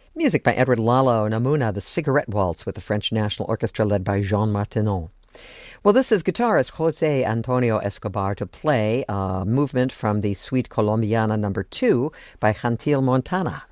Music by Edward Lalo Namuna, the Cigarette Waltz with the French National Orchestra led by Jean Martineau. Well, this is guitarist Jose Antonio Escobar to play a movement from the Suite Colombiana No. 2 by Gentil Montana.